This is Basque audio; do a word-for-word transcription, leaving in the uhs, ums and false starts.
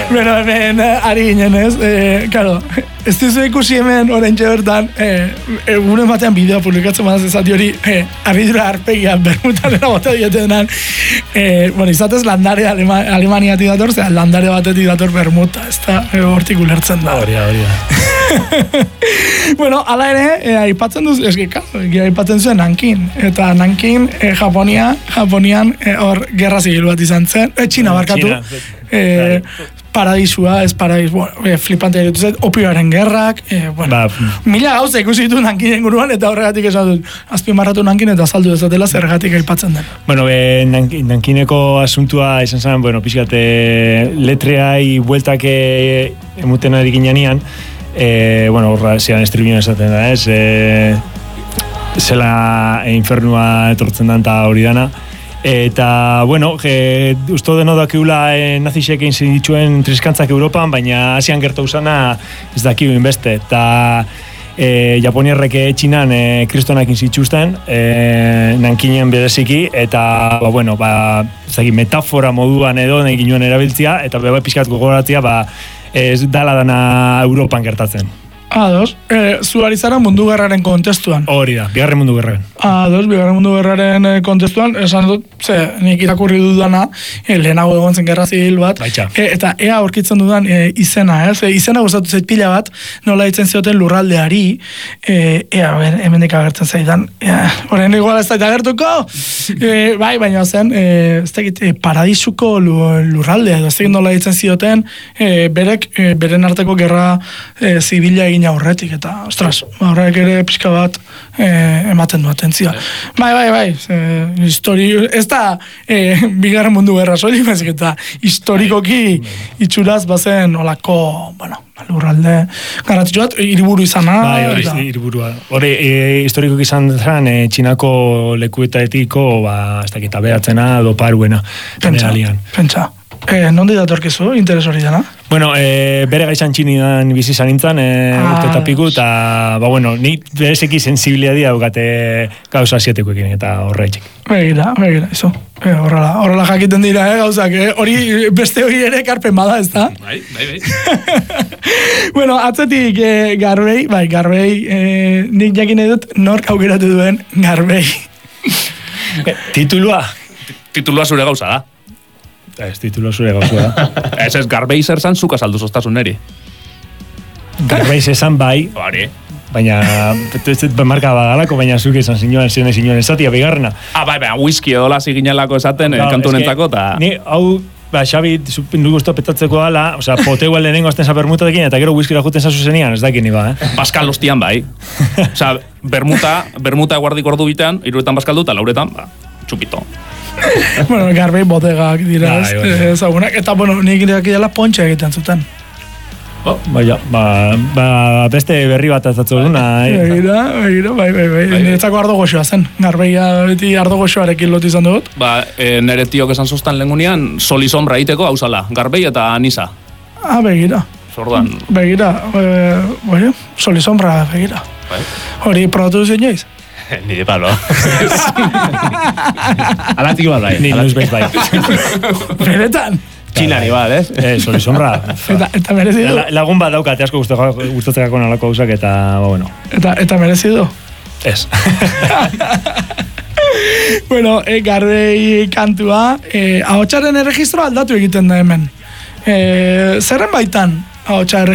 Bueno, hemen ari ginen ez, eh, claro, ez duzu ikusi hemen oraintxe bertan, eh, egunen batean bideo publikatzen badaz ezati hori, eh, harridura arpegia bermutanera bota dietenan, eh, bueno, izatez landare Alema, Alemaniatik dator, zera landare batetik dator bermuta, ez da, eh, hortik ulertzen da. Hori, hori da. Bueno, ala ere, eh, aipatzen duz, eski, aipatzen zuen Nankin, eta Nankin, eh, Japonia, Japonian, eh, hor, gerra zibil bat izan zen, eh, Txina barkatu, China, eh, paradisua, ez paradis, bueno, eh, flipante ditu zait, opioaren gerrak, eh, bueno, Ba, mila gauza ikusi ditu Nankinen guruan, eta horregatik esan dut, azpimarratu Nankin eta azaldu dezatela zergatik aipatzen den. Bueno, be, Nank- Nankineko asuntua izan zen, bueno, pixkate letreai bueltak eh, emuten ari ginean, eh, bueno, horra zean estribion esaten da, ez? Eh, zela infernua etortzen da eta hori dana. Eta, bueno, e, usto deno dakiula e, nazisek egin zituen triskantzak Europan, baina Asian gertu usana ez dakiu inbeste. Eta e, Japoniarrek Txinan e, kristonak inzituzten, e, Nankinen bereziki, eta, ba, bueno, ba, ez dakit, metafora moduan edo nahi ginoen erabiltzia, eta beba pixkat gogoratzia, ba, ez dala dana Europan gertatzen. Ados, e, zu ari zara mundu gerraren kontestuan. Hori da, bigarren mundu gerraren. Ados, bigarren mundu gerraren eh, kontestuan, esan dut, ze, nik irakurri dudana, e, lehenago egon zen gerra zibil bat, Baitxa. e, eta ea aurkitzen dudan e, izena, ez? E, izena gustatu zait pila bat, nola ditzen zioten lurraldeari, e, ea, ben, hemendik agertzen zaidan, ea, horren igual ez da agertuko, e, bai, baina zen, e, ez dakit, e, paradisuko lurraldea, ez dakit nola ditzen zioten, e, berek, e, beren arteko gerra e, zibila egin aurretik, eta, ostras, horrek ere pixka bat e, ematen du atentzioa. Bai, bai, bai, e, histori, ez da e, bigarren mundu gerra soilik, baizik eta historikoki itxuraz bazen olako, bueno, lurralde garrantzitsu bat, hiriburu izana. Bai, hori, eta... hiriburua. Hori, e, historikoki izan zen, e, Txinako lekuetaetiko, ba, ez dakit, aberatzena, doparuena, Pentsa, generalian. pentsa. Eh, nondi datorkizu, interes hori dena? Bueno, e, bere gaizan Txinidan bizi izan nintzen, e, Ah, urte eta piku, eta, ba, bueno, ni berezeki sensibilia dia daukate gauza asiatikoekin, eta horreitxik. Begira, begira, izo. E, horrela, horrela jakiten dira, eh, gauzak, eh? Hori beste hori ere karpen bada, ez da? Bai, bai, bai. Bueno, atzetik eh, Garbei, bai, Garbei, eh, nik jakin nahi dut nork aukeratu duen Garbei. Titulua? Titulua zure gauza da. Ez titulua zure gauza da. Ez ez, Garbei zer zan zuka saldu zoztasuneri. Garbeiz esan bai, Hori. baina ez dut marka badalako, baina zuk esan zinuen, zinen zinuen esatia, bigarrena. Ah, bai, bai, whisky edola ziginelako esaten, eh, Claro, kantu eske, honentzako, eta... Ni, hau, ba, Xabi, du guztu petatzeko gala, oza, poteu lehenengo azten za bermutatekin, eta gero whiskira juten zazu zenian, ez dakit ni ba, eh? Pascal ostian bai. Osa, bermuta, bermuta guardik ordu bitean, iruretan paskaldu, eta lauretan, ba, txupito. Bueno, Garbei botegak dira, Bai, ez, bai, bai. eh, ezagunak. Eta, bueno, nik ireak dela pontxe egiten zuten. Baina, ba, ba, beste berri bat azatzu duna, eh? Begira, begira, bai, bai, bai. Niretzako ardo goxoa zen. Garbeia beti ardo goxoarekin lotu izan dut. Ba, e, nere tiok esan zoztan lengunean, sol y sombra iteko, hau zala, Garbei eta Anisa. Ah, begira. Zordan, Begira, eh, bueno, sol y sombra, begira. bai. Hori probatu duzu inoiz? Ni de palo. Alatik bat bai. Ni nuz bez bai. Beretan. Txinari bat, ez? Eh, soli sombra. Eta, eta merezi du. La, lagun bat daukate asko gustatzeko nolako gauzak eta, ba, bueno, Eta, eta merezi du. ez. Bueno, e, Garbei kantua, e, ahotsaren erregistroa aldatu egiten da hemen. E, zerren baitan ahotsa